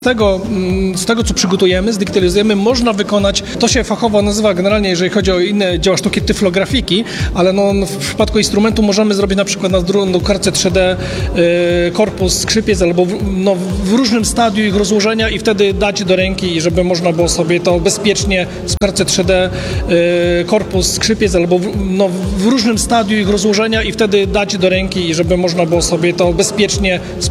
Z tego, co przygotujemy, zdigitalizujemy, można wykonać, to się fachowo nazywa generalnie, jeżeli chodzi o inne dzieła sztuki, tyflografiki, ale w przypadku instrumentu możemy zrobić na przykład na kartce 3D korpus, skrzypiec, albo w różnym stadium ich rozłożenia i wtedy dać do ręki, i żeby można było sobie to bezpiecznie z kartce 3D korpus, skrzypiec, albo w różnym stadium ich rozłożenia i wtedy dać do ręki, i żeby można było sobie to bezpiecznie